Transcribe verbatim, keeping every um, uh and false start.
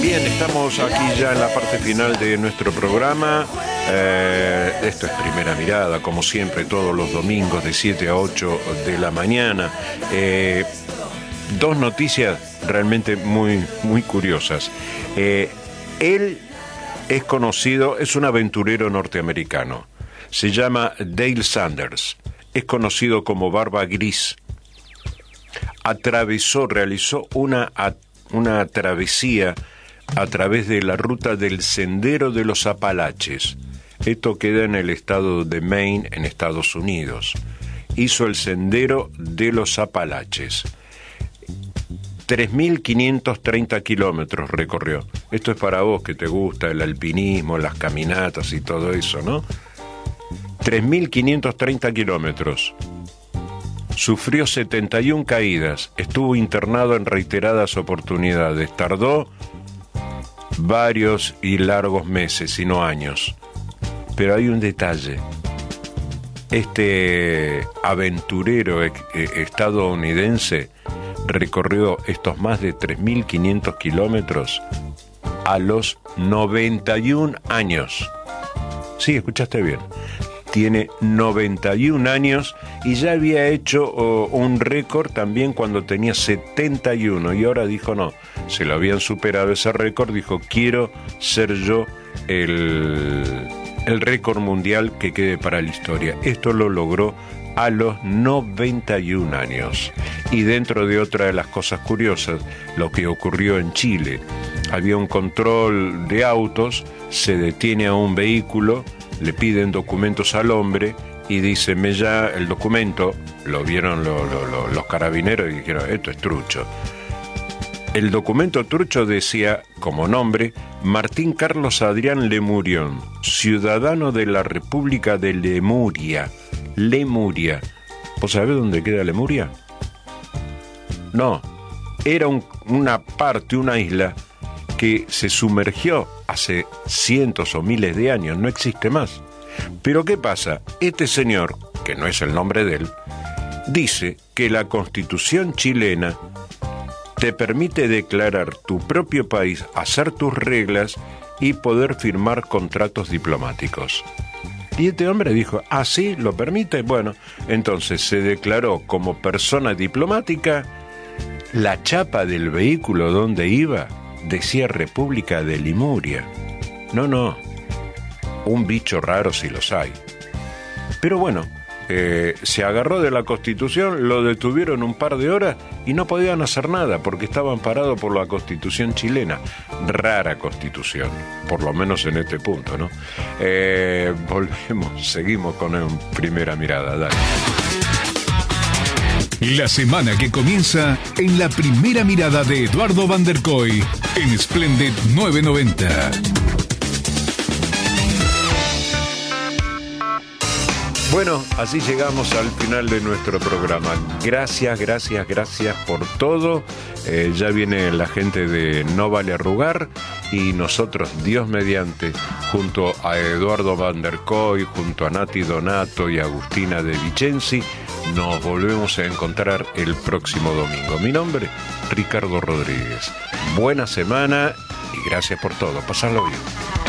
Bien, estamos aquí ya en la parte final de nuestro programa. Eh, esto es Primera Mirada, como siempre, todos los domingos de siete a ocho de la mañana. Eh, dos noticias realmente muy, muy curiosas. Eh, él es conocido, es un aventurero norteamericano. Se llama Dale Sanders. Es conocido como Barba Gris. Atravesó, realizó una, una travesía a través de la ruta del Sendero de los Apalaches. Esto queda en el estado de Maine, en Estados Unidos. Hizo el Sendero de los Apalaches. tres mil quinientos treinta kilómetros recorrió. Esto es para vos que te gusta el alpinismo, las caminatas y todo eso, ¿no? tres mil quinientos treinta kilómetros. Sufrió setenta y una caídas. Estuvo internado en reiteradas oportunidades. Tardó varios y largos meses, si no años. Pero hay un detalle. Este aventurero estadounidense recorrió estos más de tres mil quinientos kilómetros a los noventa y un años. Sí, escuchaste bien. Tiene noventa y un años y ya había hecho oh, un récord también cuando tenía setenta y uno, y ahora dijo no, se lo habían superado ese récord, dijo quiero ser yo el, el récord mundial que quede para la historia. Esto lo logró a los noventa y un años. Y dentro de otra de las cosas curiosas, lo que ocurrió en Chile, había un control de autos, se detiene a un vehículo, le piden documentos al hombre y dice, me ya el documento, lo vieron lo, lo, lo, los carabineros y dijeron, esto es trucho. El documento trucho decía, como nombre, Martín Carlos Adrián Lemurión, ciudadano de la República de Lemuria. Lemuria. ¿Vos sabés dónde queda Lemuria? No, era un, una parte, una isla que se sumergió hace cientos o miles de años, no existe más. Pero ¿qué pasa? Este señor, que no es el nombre de él, dice que la Constitución chilena te permite declarar tu propio país, hacer tus reglas y poder firmar contratos diplomáticos. Y este hombre dijo, ¿ah, sí? ¿Lo permite? Bueno, entonces se declaró como persona diplomática. La chapa del vehículo donde iba decía República de Lemuria. No, no, un bicho raro si los hay. Pero bueno, eh, se agarró de la Constitución, lo detuvieron un par de horas y no podían hacer nada porque estaban parados por la Constitución chilena. Rara Constitución, por lo menos en este punto, ¿no? Eh, volvemos, seguimos con una Primera Mirada, dale. La semana que comienza en la Primera Mirada de Eduardo Van der Kooi en Splendid nueve noventa. Bueno, así llegamos al final de nuestro programa. Gracias, gracias, gracias por todo. Eh, ya viene la gente de No Vale Arrugar y nosotros, Dios mediante, junto a Eduardo Van der Kooi, junto a Nati Donato y Agustina De Vicenzi, nos volvemos a encontrar el próximo domingo. Mi nombre, Ricardo Rodríguez. Buena semana y gracias por todo. Pasarlo bien.